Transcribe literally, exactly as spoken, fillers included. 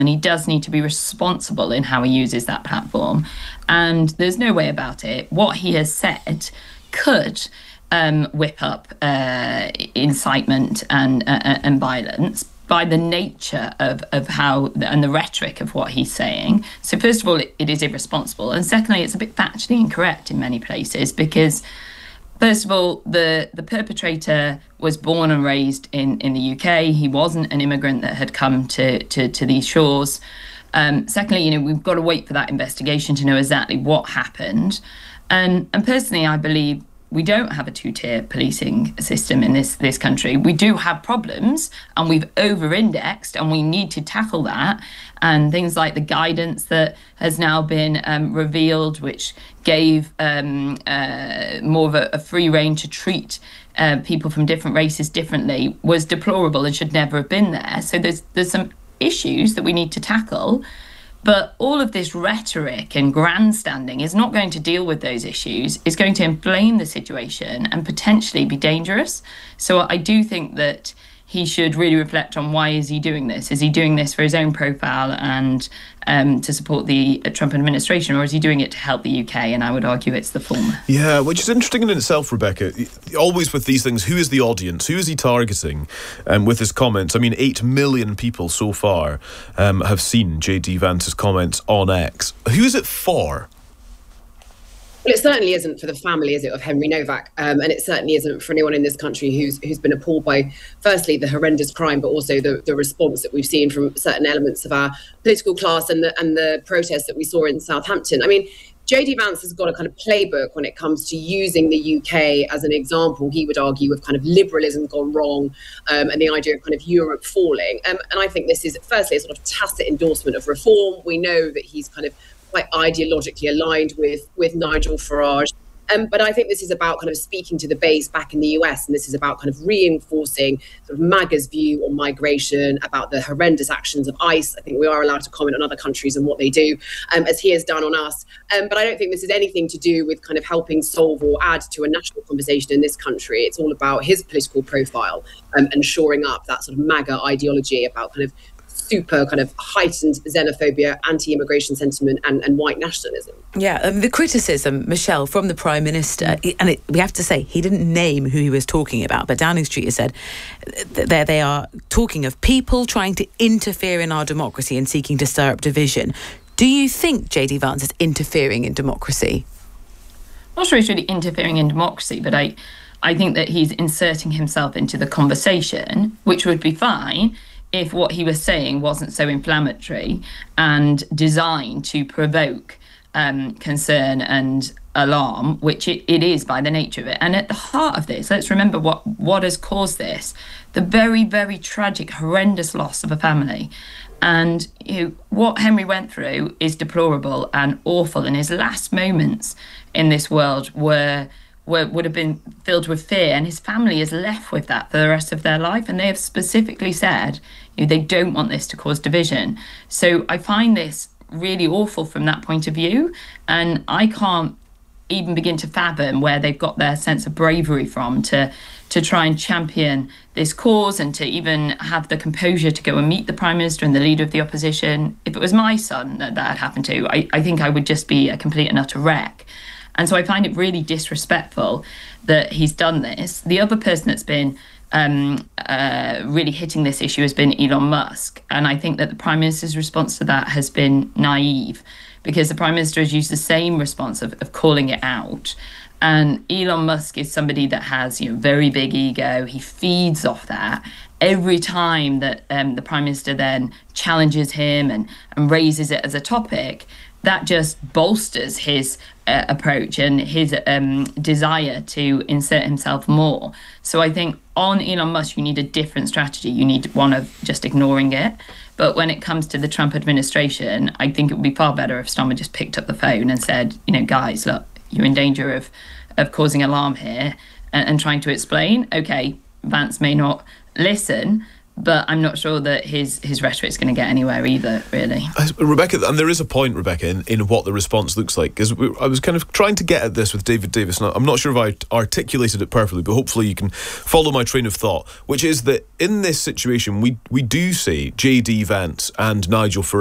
and he does need to be responsible in how he uses that platform. And there's no way about it. What he has said could um, whip up uh, incitement and uh, and violence by the nature of, of how and the rhetoric of what he's saying. So first of all, it, it is irresponsible. And secondly, it's a bit factually incorrect in many places because, first of all, the, the perpetrator was born and raised in, in the U K. He wasn't an immigrant that had come to, to, to these shores. Um, secondly, you know, we've got to wait for that investigation to know exactly what happened. And, and personally, I believe we don't have a two-tier policing system in this, this country. We do have problems, and we've over-indexed, and we need to tackle that. And things like the guidance that has now been um, revealed, which gave um, uh, more of a, a free rein to treat uh, people from different races differently, was deplorable and should never have been there. So there's there's some issues that we need to tackle. But all of this rhetoric and grandstanding is not going to deal with those issues. It's going to inflame the situation and potentially be dangerous. So I do think that he should really reflect on why is he doing this? Is he doing this for his own profile and um, to support the Trump administration, or is he doing it to help the U K? And I would argue it's the former. Yeah, which is interesting in itself, Rebecca. Always with these things, who is the audience? Who is he targeting um, with his comments? I mean, eight million people so far um, have seen J D Vance's comments on X. Who is it for? Well, it certainly isn't for the family, is it, of Henry Novak? Um, and it certainly isn't for anyone in this country who's who's been appalled by, firstly, the horrendous crime, but also the, the response that we've seen from certain elements of our political class and the, and the protests that we saw in Southampton. I mean, J D Vance has got a kind of playbook when it comes to using the U K as an example, he would argue, of kind of liberalism gone wrong um, and the idea of kind of Europe falling. Um, and I think this is, firstly, a sort of tacit endorsement of reform. We know that he's kind of quite ideologically aligned with with Nigel Farage. Um, but I think this is about kind of speaking to the base back in the U S, and this is about kind of reinforcing sort of MAGA's view on migration, about the horrendous actions of ICE. I think we are allowed to comment on other countries and what they do, um, as he has done on us. Um, but I don't think this is anything to do with kind of helping solve or add to a national conversation in this country. It's all about his political profile um, and shoring up that sort of MAGA ideology about kind of super kind of heightened xenophobia, anti-immigration sentiment and, and white nationalism. Yeah, um, the criticism, Michelle, from the Prime Minister, and it, we have to say, he didn't name who he was talking about, but Downing Street has said that they are talking of people trying to interfere in our democracy and seeking to stir up division. Do you think J D Vance is interfering in democracy? I'm not sure he's really interfering in democracy, but I, I think that he's inserting himself into the conversation, which would be fine if what he was saying wasn't so inflammatory and designed to provoke um, concern and alarm, which it, it is by the nature of it. And at the heart of this, let's remember what, what has caused this, the very, very tragic, horrendous loss of a family. And you know, what Henry went through is deplorable and awful, and his last moments in this world were Were, would have been filled with fear, and his family is left with that for the rest of their life, and they have specifically said, you know, they don't want this to cause division. So I find this really awful from that point of view, and I can't even begin to fathom where they've got their sense of bravery from to to try and champion this cause and to even have the composure to go and meet the Prime Minister and the leader of the opposition. If it was my son that that had happened to, I, I think I would just be a complete and utter wreck. And so I find it really disrespectful that he's done this. The other person that's been um, uh, really hitting this issue has been Elon Musk. And I think that the Prime Minister's response to that has been naive, because the Prime Minister has used the same response of, of calling it out. And Elon Musk is somebody that has, you know, very big ego. He feeds off that. Every time that um, the Prime Minister then challenges him and, and raises it as a topic, that just bolsters his uh, approach and his um, desire to insert himself more. So I think on Elon Musk, you need a different strategy. You need one of just ignoring it. But when it comes to the Trump administration, I think it would be far better if someone just picked up the phone and said, you know, guys, look, you're in danger of, of causing alarm here, and, and trying to explain. Okay, Vance may not listen, but I'm not sure that his his rhetoric's going to get anywhere either, really. Rebecca, and there is a point, Rebecca, in, in what the response looks like, because I was kind of trying to get at this with David Davis, and I'm not sure if I articulated it perfectly, but hopefully you can follow my train of thought, which is that in this situation we we do see J D Vance and Nigel Farage